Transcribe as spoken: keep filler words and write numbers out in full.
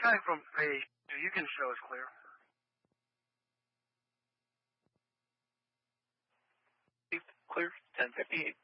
coming from a, you can show us clear. Clear, ten fifty-eight.